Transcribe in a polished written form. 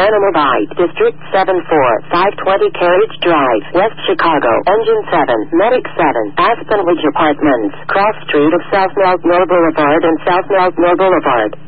Dynamite, District 74, 520 Carriage Drive, West Chicago, Engine 7, Medic 7, Aspen Ridge Apartments, Cross Street of South Meltmore Boulevard and South Meltmore Boulevard.